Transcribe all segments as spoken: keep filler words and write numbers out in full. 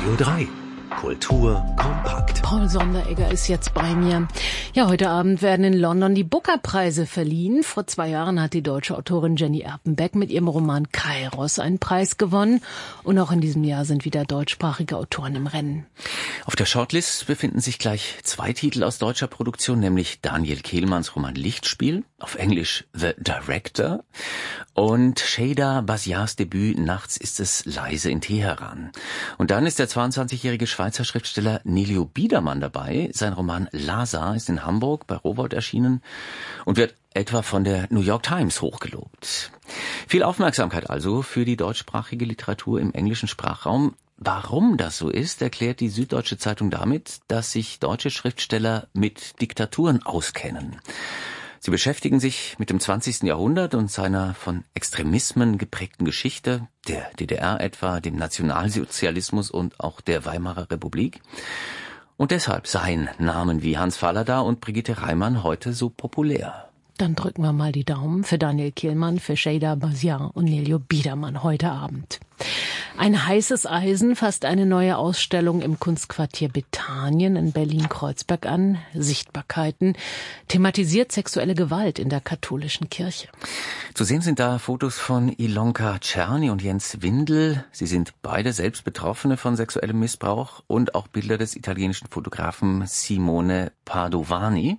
Radio drei. Kultur kompakt. Paul Sonderegger ist jetzt bei mir. Ja, heute Abend werden in London die Booker-Preise verliehen. Vor zwei Jahren hat die deutsche Autorin Jenny Erpenbeck mit ihrem Roman Kairos einen Preis gewonnen. Und auch in diesem Jahr sind wieder deutschsprachige Autoren im Rennen. Auf der Shortlist befinden sich gleich zwei Titel aus deutscher Produktion, nämlich Daniel Kehlmanns Roman Lichtspiel, auf Englisch The Director, und Sheyda Basiars Debüt Nachts ist es leise in Teheran. Und dann ist der zweiundzwanzigjährige Schweizer Schriftsteller Nelio Biedermann dabei. Sein Roman Lazar ist in Hamburg bei Rowohlt erschienen und wird etwa von der New York Times hochgelobt. Viel Aufmerksamkeit also für die deutschsprachige Literatur im englischen Sprachraum. Warum das so ist, erklärt die Süddeutsche Zeitung damit, dass sich deutsche Schriftsteller mit Diktaturen auskennen. Sie beschäftigen sich mit dem zwanzigsten Jahrhundert und seiner von Extremismen geprägten Geschichte, der D D R etwa, dem Nationalsozialismus und auch der Weimarer Republik. Und deshalb seien Namen wie Hans Fallada und Brigitte Reimann heute so populär. Dann drücken wir mal die Daumen für Daniel Kehlmann, für Sheyda Basiar und Nelio Biedermann heute Abend. Ein heißes Eisen fasst eine neue Ausstellung im Kunstquartier Bethanien in Berlin-Kreuzberg an. Sichtbarkeiten thematisiert sexuelle Gewalt in der katholischen Kirche. Zu sehen sind da Fotos von Ilonka Czerny und Jens Windel. Sie sind beide selbst Betroffene von sexuellem Missbrauch, und auch Bilder des italienischen Fotografen Simone Padovani.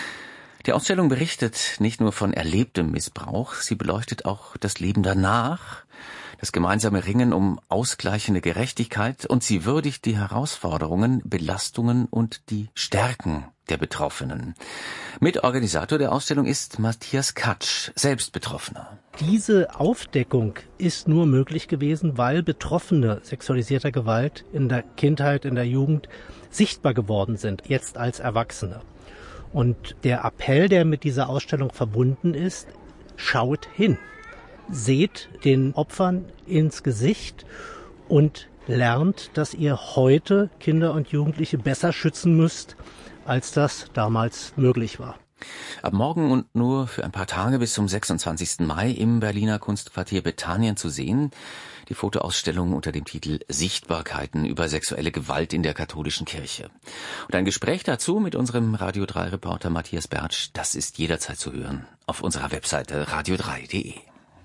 Die Ausstellung berichtet nicht nur von erlebtem Missbrauch, sie beleuchtet auch das Leben danach, das gemeinsame Ringen um ausgleichende Gerechtigkeit, und sie würdigt die Herausforderungen, Belastungen und die Stärken der Betroffenen. Mitorganisator der Ausstellung ist Matthias Katsch, selbst Betroffener. Diese Aufdeckung ist nur möglich gewesen, weil Betroffene sexualisierter Gewalt in der Kindheit, in der Jugend sichtbar geworden sind, jetzt als Erwachsene. Und der Appell, der mit dieser Ausstellung verbunden ist: Schaut hin, seht den Opfern ins Gesicht und lernt, dass ihr heute Kinder und Jugendliche besser schützen müsst, als das damals möglich war. Ab morgen und nur für ein paar Tage bis zum sechsundzwanzigsten Mai im Berliner Kunstquartier Bethanien zu sehen. Die Fotoausstellung unter dem Titel Sichtbarkeiten über sexuelle Gewalt in der katholischen Kirche. Und ein Gespräch dazu mit unserem Radio drei Reporter Matthias Bertsch, das ist jederzeit zu hören auf unserer Webseite radio drei punkt de.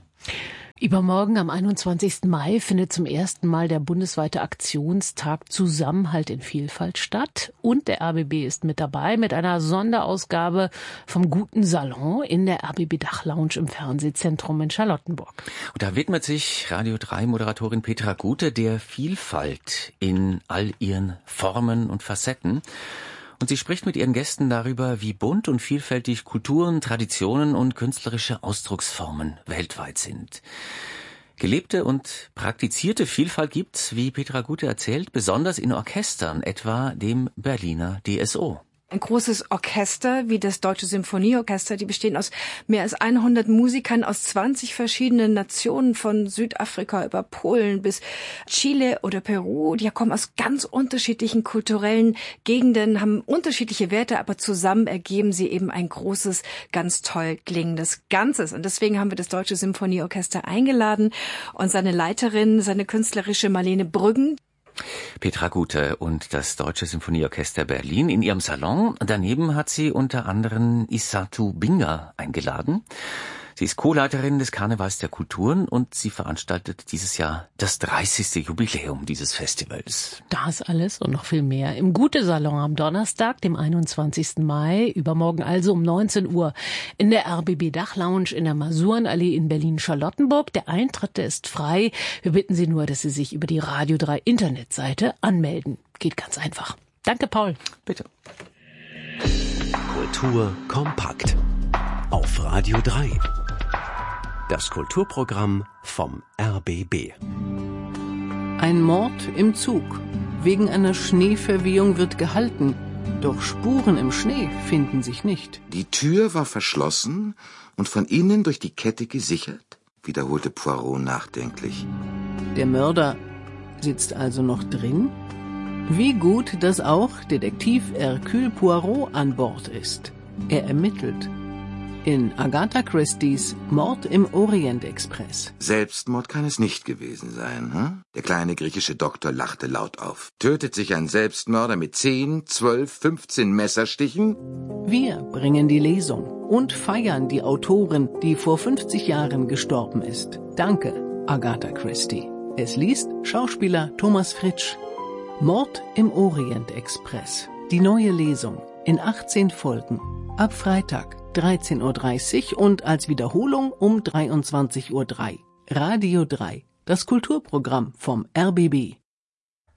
Übermorgen am einundzwanzigsten Mai findet zum ersten Mal der bundesweite Aktionstag Zusammenhalt in Vielfalt statt. Und der R B B ist mit dabei mit einer Sonderausgabe vom Guten Salon in der R B B Dachlounge im Fernsehzentrum in Charlottenburg. Und da widmet sich Radio drei Moderatorin Petra Gute der Vielfalt in all ihren Formen und Facetten. Und sie spricht mit ihren Gästen darüber, wie bunt und vielfältig Kulturen, Traditionen und künstlerische Ausdrucksformen weltweit sind. Gelebte und praktizierte Vielfalt gibt's, wie Petra Gute erzählt, besonders in Orchestern, etwa dem Berliner D S O. Ein großes Orchester wie das Deutsche Symphonieorchester, die bestehen aus mehr als hundert Musikern aus zwanzig verschiedenen Nationen, von Südafrika über Polen bis Chile oder Peru. Die kommen aus ganz unterschiedlichen kulturellen Gegenden, haben unterschiedliche Werte, aber zusammen ergeben sie eben ein großes, ganz toll klingendes Ganzes. Und deswegen haben wir das Deutsche Symphonieorchester eingeladen und seine Leiterin, seine künstlerische Marlene Brüggen. Petra Gute und das Deutsche Symphonieorchester Berlin in ihrem Salon. Daneben hat sie unter anderem Isatu Binga eingeladen. Sie ist Co-Leiterin des Karnevals der Kulturen und sie veranstaltet dieses Jahr das dreißigste Jubiläum dieses Festivals. Das alles und noch viel mehr im Gute-Salon am Donnerstag, dem einundzwanzigsten Mai, übermorgen also um neunzehn Uhr in der R B B Dachlounge in der Masurenallee in Berlin-Charlottenburg. Der Eintritt, der ist frei. Wir bitten Sie nur, dass Sie sich über die Radio drei Internetseite anmelden. Geht ganz einfach. Danke, Paul. Bitte. Kultur kompakt auf Radio drei. Das Kulturprogramm vom R B B. Ein Mord im Zug. Wegen einer Schneeverwehung wird gehalten. Doch Spuren im Schnee finden sich nicht. Die Tür war verschlossen und von innen durch die Kette gesichert, wiederholte Poirot nachdenklich. Der Mörder sitzt also noch drin? Wie gut, dass auch Detektiv Hercule Poirot an Bord ist. Er ermittelt. In Agatha Christie's Mord im Orient Express. Selbstmord kann es nicht gewesen sein, hm? Der kleine griechische Doktor lachte laut auf. Tötet sich ein Selbstmörder mit zehn, zwölf, fünfzehn Messerstichen? Wir bringen die Lesung und feiern die Autorin, die vor fünfzig Jahren gestorben ist. Danke, Agatha Christie. Es liest Schauspieler Thomas Fritsch. Mord im Orient Express. Die neue Lesung in achtzehn Folgen. Ab Freitag dreizehn Uhr dreißig und als Wiederholung um dreiundzwanzig Uhr drei. Radio drei, das Kulturprogramm vom R B B.